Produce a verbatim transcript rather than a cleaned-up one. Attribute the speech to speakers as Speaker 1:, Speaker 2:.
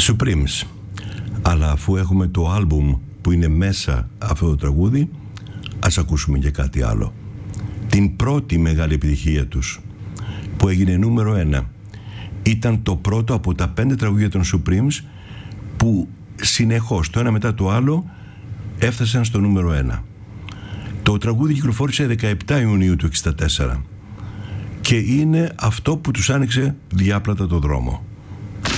Speaker 1: Supremes. Αλλά αφού έχουμε το άλμπουμ που είναι μέσα αυτό το τραγούδι, ας ακούσουμε και κάτι άλλο. Την πρώτη μεγάλη επιτυχία τους, που έγινε νούμερο ένα. Ήταν το πρώτο από τα πέντε τραγούδια των Supremes που συνεχώς το ένα μετά το άλλο έφτασαν στο νούμερο ένα. Το τραγούδι κυκλοφόρησε δεκαεπτά Ιουνίου του χίλια εννιακόσια εξήντα τέσσερα και είναι αυτό που τους άνοιξε διάπλατα το δρόμο.